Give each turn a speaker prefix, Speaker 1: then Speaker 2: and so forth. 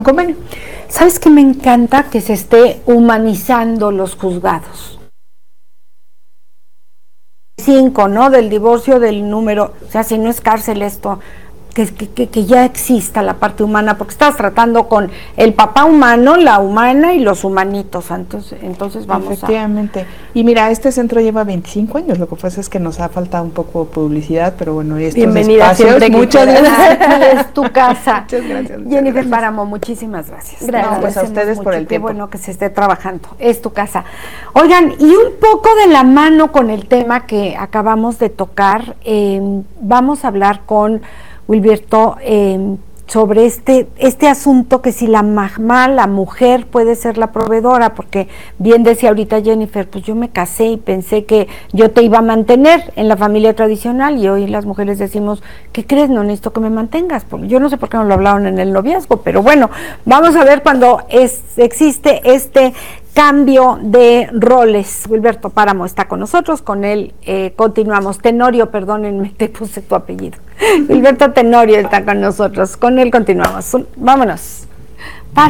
Speaker 1: convenio.
Speaker 2: ¿Sabes qué me encanta? Que se esté humanizando los juzgados. 5, ¿no? Del divorcio del número, o sea, si no es cárcel esto, que ya exista la parte humana, porque estás tratando con el papá humano, la humana y los humanitos, entonces vamos
Speaker 1: efectivamente. Y mira, este centro lleva 25 años, lo que pasa es que nos ha faltado un poco publicidad, pero bueno, estos
Speaker 2: bienvenida
Speaker 1: espacios,
Speaker 2: siempre,
Speaker 1: muchas gracias.
Speaker 2: Es tu casa.
Speaker 1: Muchas gracias.
Speaker 2: Jennifer Páramo, muchísimas gracias.
Speaker 1: Gracias. No, pues a ustedes por el tiempo.
Speaker 2: Qué bueno que se esté trabajando, es tu casa. Oigan, y un poco de la mano con el tema que acabamos de tocar, vamos a hablar con Wilberto sobre este asunto, que si la mamá, la mujer puede ser la proveedora, porque bien decía ahorita Jennifer, pues yo me casé y pensé que yo te iba a mantener en la familia tradicional, y hoy las mujeres decimos, ¿qué crees? No necesito que me mantengas. Yo no sé por qué no lo hablaron en el noviazgo, pero bueno, vamos a ver cuando existe este cambio de roles. Wilberto Páramo está con nosotros, con él continuamos. Tenorio, perdónenme, te puse tu apellido. Wilberto Tenorio está con nosotros, con él continuamos. Vámonos.